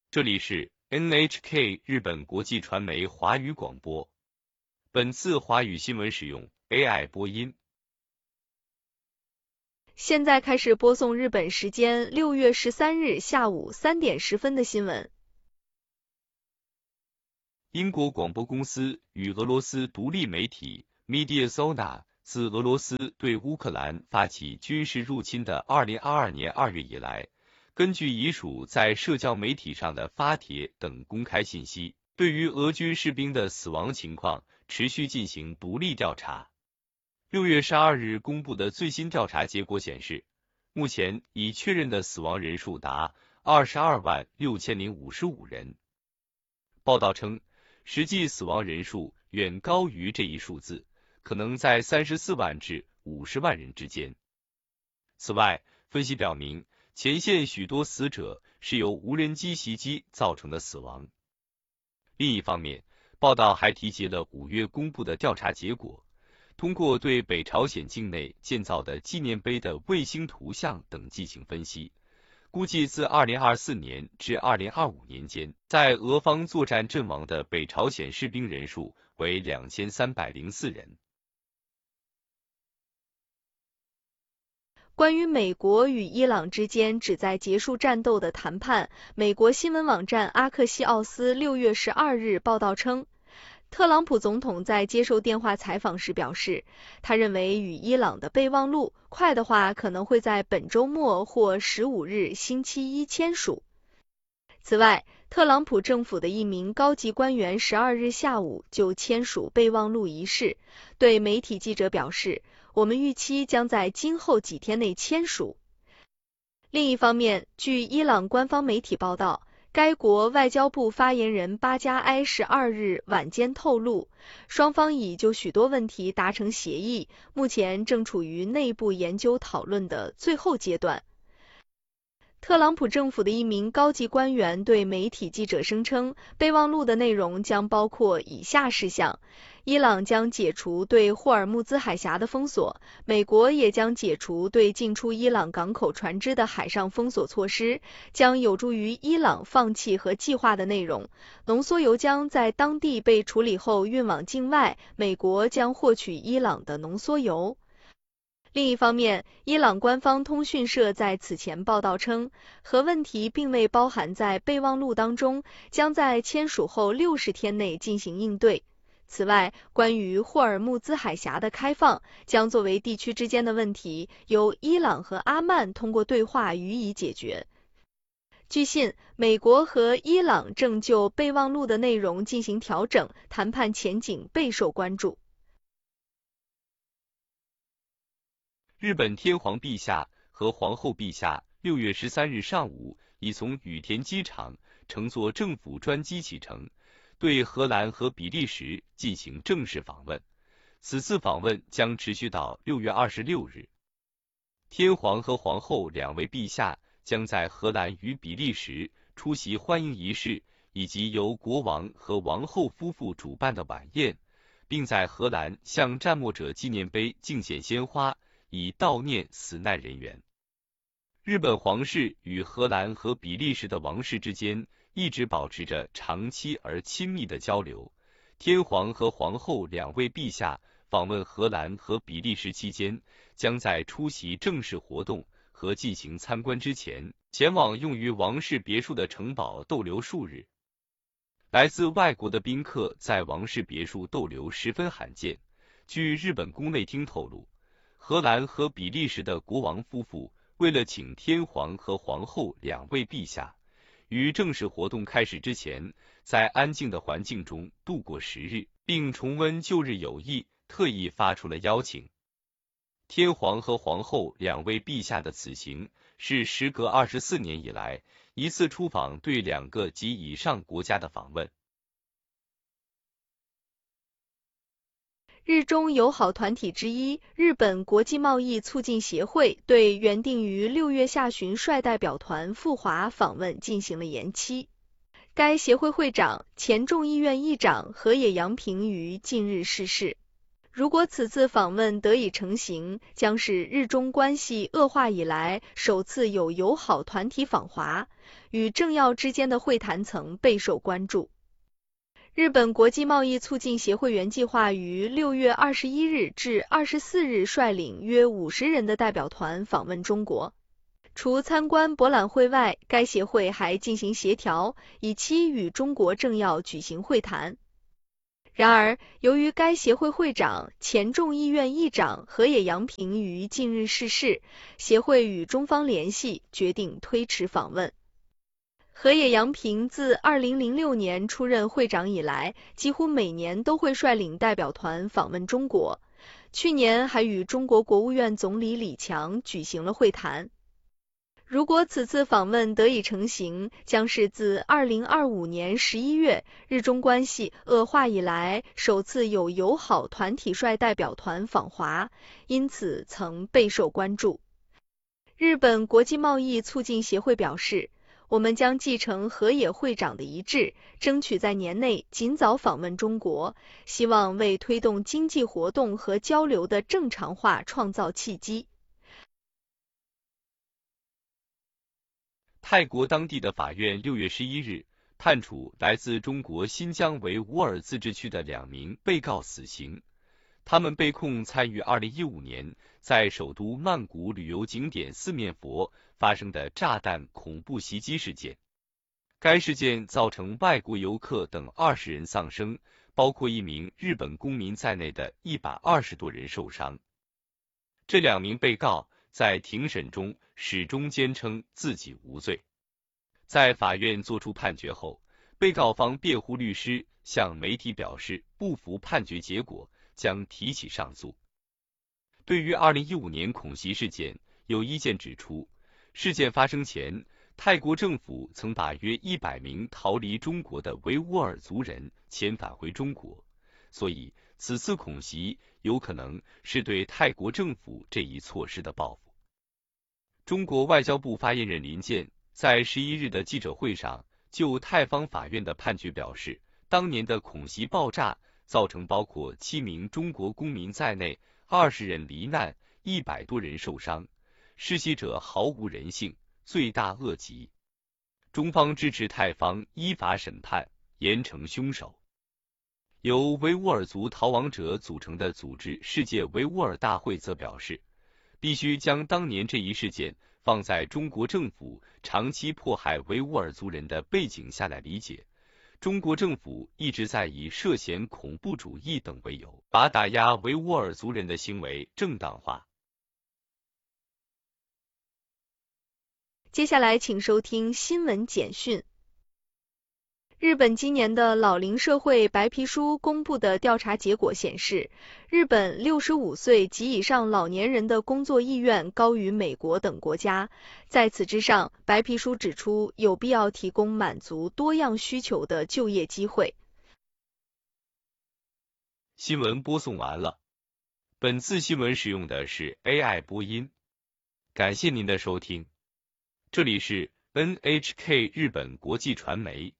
这里是 NHK 日本国际传媒华语广播。本次华语新闻使用 AI 播音。 现在开始播送日本时间6月13日下午3点10分的新闻。 英国广播公司与俄罗斯独立媒体 Mediazona 自俄罗斯对乌克兰发起军事入侵的2022年2月以来，根据遗属在社交媒体上的发帖等公开信息，对于俄军士兵的死亡情况持续进行独立调查。6月12日公布的最新调查结果显示，目前已确认的死亡人数达226055人。报道称，实际死亡人数远高于这一数字，可能在34万至50万人之间。此外，分析表明，前线许多死者是由无人机袭击造成的死亡。另一方面，报道还提及了5月公布的调查结果，通过对北朝鲜境内建造的纪念碑的卫星图像等进行分析，估计自2024年至2025年间，在俄方作战阵亡的北朝鲜士兵人数为2304人。 关于美国与伊朗之间旨在结束战斗的谈判，美国新闻网站阿克西奥斯6月12日报道称，特朗普总统在接受电话采访时表示，他认为与伊朗的备忘录快的话可能会在本周末或15日星期一签署。此外，特朗普政府的一名高级官员12日下午就签署备忘录一事，对媒体记者表示，我们预期将在今后几天内签署。另一方面，据伊朗官方媒体报道，该国外交部发言人巴加埃12日晚间透露，双方已就许多问题达成协议，目前正处于内部研究讨论的最后阶段。特朗普政府的一名高级官员对媒体记者声称，备忘录的内容将包括以下事项：伊朗将解除对霍尔木兹海峡的封锁，美国也将解除对进出伊朗港口船只的海上封锁措施，将有助于伊朗放弃和计划的内容，浓缩铀将在当地被处理后运往境外，美国将获取伊朗的浓缩铀。另一方面，伊朗官方通讯社在此前报道称，核问题并未包含在备忘录当中，将在签署后60天内进行应对。此外，关于霍尔木兹海峡的开放，将作为地区之间的问题，由伊朗和阿曼通过对话予以解决。据信，美国和伊朗正就备忘录的内容进行调整，谈判前景备受关注。 日本天皇陛下和皇后陛下6月13日上午已从羽田机场乘坐政府专机启程，对荷兰和比利时进行正式访问。此次访问将持续到6月26日。天皇和皇后两位陛下将在荷兰与比利时出席欢迎仪式，以及由国王和王后夫妇主办的晚宴，并在荷兰向战没者纪念碑敬献鲜花，以悼念死难人员。日本皇室与荷兰和比利时的王室之间一直保持着长期而亲密的交流。天皇和皇后两位陛下访问荷兰和比利时期间，将在出席正式活动和进行参观之前，前往用于王室别墅的城堡逗留数日。来自外国的宾客在王室别墅逗留十分罕见。据日本宫内厅透露，荷兰和比利时的国王夫妇为了请天皇和皇后两位陛下于正式活动开始之前，在安静的环境中度过10日，并重温旧日友谊，特意发出了邀请。天皇和皇后两位陛下的此行是时隔24年以来一次出访对2个及以上国家的访问。 日中友好团体之一，日本国际贸易促进协会对原定于6月下旬率代表团赴华访问进行了延期。该协会会长、前众议院议长河野洋平于近日逝世。 如果此次访问得以成行，将是日中关系恶化以来首次有友好团体访华，与政要之间的会谈曾备受关注。日本国际贸易促进协会原计划于6月21日至24日率领约50人的代表团访问中国。除参观博览会外，该协会还进行协调，以期与中国政要举行会谈。然而，由于该协会会长、前众议院议长河野洋平于近日逝世，协会与中方联系，决定推迟访问。河野洋平自2006年出任会长以来，几乎每年都会率领代表团访问中国，去年还与中国国务院总理李强举行了会谈。如果此次访问得以成行，将是自2025年11月日中关系恶化以来首次有友好团体率代表团访华，因此曾备受关注。日本国际贸易促进协会表示，我们将继承河野会长的遗志，争取在年内尽早访问中国，希望为推动经济活动和交流的正常化创造契机。 泰国当地的法院6月11日判处来自中国新疆维吾尔自治区的2名被告死刑，他们被控参与2015年在首都曼谷旅游景点四面佛发生的炸弹恐怖袭击事件。该事件造成外国游客等20人丧生，包括1名日本公民在内的120多人受伤。这2名被告在庭审中始终坚称自己无罪。在法院作出判决后，被告方辩护律师向媒体表示不服判决结果，将提起上诉。对于2015年恐袭事件，有意见指出，事件发生前，泰国政府曾把约100名逃离中国的维吾尔族人遣返回中国，所以此次恐袭有可能是对泰国政府这一措施的报复。中国外交部发言人林健在11日的记者会上就泰方法院的判决表示，当年的恐袭爆炸造成包括7名中国公民在内20人罹难，100多人受伤，施袭者毫无人性，罪大恶极。中方支持泰方依法审判，严惩凶手。由维吾尔族逃亡者组成的组织世界维吾尔大会则表示，必须将当年这一事件放在中国政府长期迫害维吾尔族人的背景下来理解。中国政府一直在以涉嫌恐怖主义等为由，把打压维吾尔族人的行为正当化。 接下来请收听新闻简讯。日本今年的老龄社会白皮书公布的调查结果显示，日本65岁及以上老年人的工作意愿高于美国等国家。在此之上，白皮书指出有必要提供满足多样需求的就业机会。 新闻播送完了，本次新闻使用的是 AI 播音，感谢您的收听。这里是 NHK 日本国际传媒。